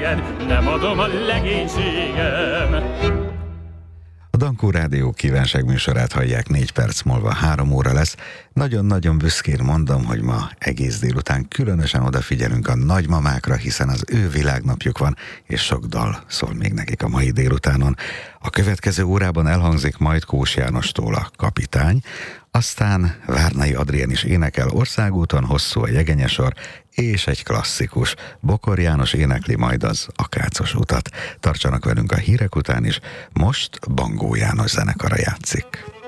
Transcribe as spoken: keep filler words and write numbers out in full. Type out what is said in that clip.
téged, nem adom a legénységem. A Dankó Rádió kívánság műsorát hallják, négy perc múlva három óra lesz. Nagyon-nagyon büszkén mondom, hogy ma egész délután különösen odafigyelünk a nagymamákra, hiszen az ő világnapjuk van, és sok dal szól még nekik a mai délutánon. A következő órában elhangzik majd Kós Jánostól a Kapitány, aztán Várnai Adrien is énekel Országúton, hosszú a jegenyesor, és egy klasszikus. Bokor János énekli majd az Akácos utat. Tartsanak velünk a hírek után is, most Bangó János zenekara játszik.